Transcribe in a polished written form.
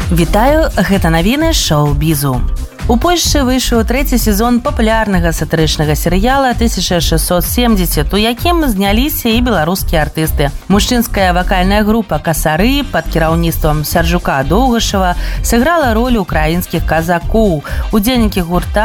Вітаю, гэта навіны шоу-бізу. У Польшчы выйшаў трэці сезон папулярнага сатырычнага серыяла 1670, у якім зняліся і беларускія артысты. Мужчынская вакальная група «Касары» пад кіраўніцтвам Сяржука Доўгашева сыграла роль украінскіх казакоў. Удзельнікі гурта